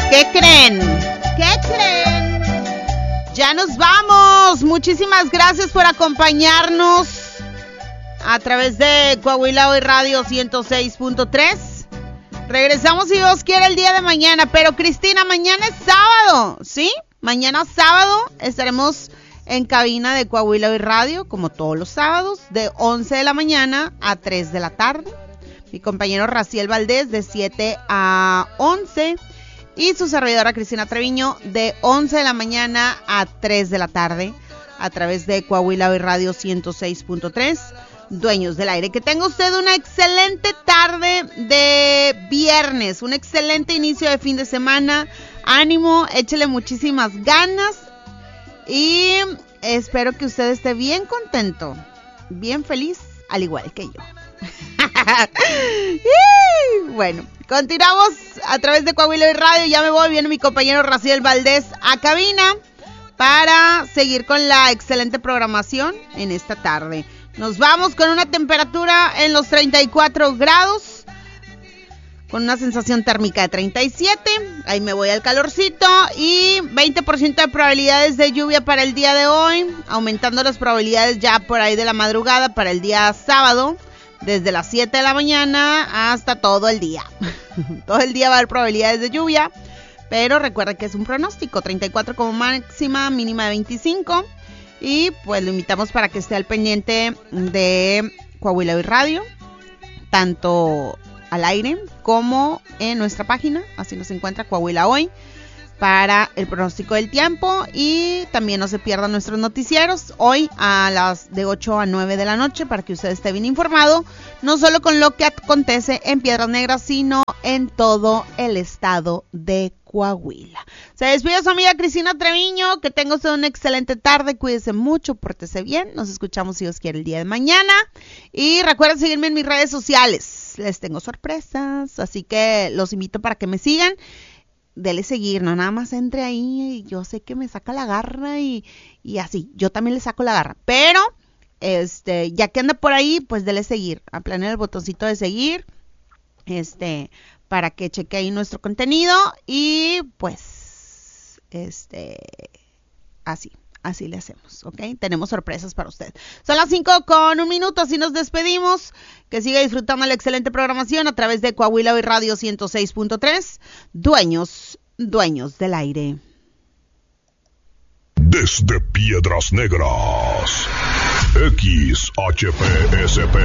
¿Qué creen? ¿Qué creen? Ya nos vamos. Muchísimas gracias por acompañarnos a través de Coahuila Hoy Radio 106.3. Regresamos, si Dios quiere, el día de mañana. Pero Cristina, mañana es sábado, ¿sí? Mañana sábado estaremos en cabina de Coahuila Hoy Radio, como todos los sábados, de 11 de la mañana a 3 de la tarde. Mi compañero Raciel Valdés de 7 a 11 y su servidora Cristina Treviño de 11 de la mañana a 3 de la tarde a través de Coahuila Hoy Radio 106.3, Dueños del Aire. Que tenga usted una excelente tarde de viernes, un excelente inicio de fin de semana. Ánimo, échele muchísimas ganas y espero que usted esté bien contento, bien feliz, al igual que yo. Bueno, continuamos a través de Coahuila Hoy Radio. Ya me voy, viene mi compañero Raciel Valdés a cabina para seguir con la excelente programación en esta tarde. Nos vamos con una temperatura en los 34 grados, con una sensación térmica de 37. Ahí me voy al calorcito. Y 20% de probabilidades de lluvia para el día de hoy, aumentando las probabilidades ya por ahí de la madrugada para el día sábado, desde las 7 de la mañana hasta todo el día. Todo el día va a haber probabilidades de lluvia, pero recuerda que es un pronóstico, 34 como máxima, mínima de 25. Y pues lo invitamos para que esté al pendiente de Coahuila Hoy Radio, tanto al aire como en nuestra página, así nos encuentra Coahuila Hoy, para el pronóstico del tiempo. Y también no se pierdan nuestros noticieros hoy a las de 8 a 9 de la noche, para que usted esté bien informado, no solo con lo que acontece en Piedras Negras, sino en todo el estado de Coahuila. Se despide su amiga Cristina Treviño. Que tenga usted una excelente tarde, cuídese mucho, pórtese bien. Nos escuchamos, si Dios quiere, el día de mañana. Y recuerden seguirme en mis redes sociales, les tengo sorpresas, así que los invito para que me sigan. Dele seguir, no nada más entre ahí. Yo sé que me saca la garra y así, yo también le saco la garra, pero ya que anda por ahí, pues dele seguir, aplane el botoncito de seguir, para que cheque ahí nuestro contenido. Y pues así le hacemos, ¿ok? Tenemos sorpresas para usted. Son las 5:01, así nos despedimos. Que siga disfrutando la excelente programación a través de Coahuila Hoy Radio 106.3, Dueños del Aire. Desde Piedras Negras, XHPSP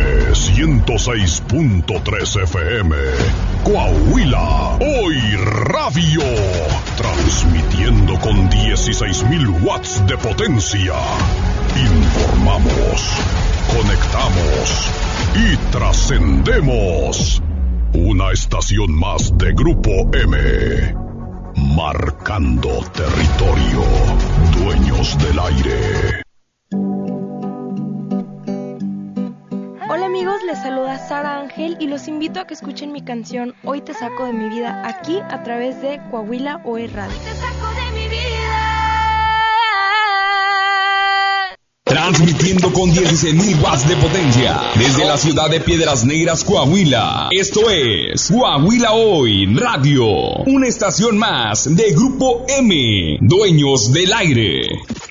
106.3 FM, Coahuila Hoy Radio, transmitiendo con 16,000 watts de potencia. Informamos, conectamos y trascendemos. Una estación más de Grupo M, marcando territorio. Dueños del Aire. Hola amigos, les saluda Sara Ángel y los invito a que escuchen mi canción Hoy te saco de mi vida, aquí a través de Coahuila Hoy Radio. Hoy te saco de mi vida. Transmitiendo con 16,000 watts de potencia desde la ciudad de Piedras Negras, Coahuila. Esto es Coahuila Hoy Radio, una estación más de Grupo M, Dueños del Aire.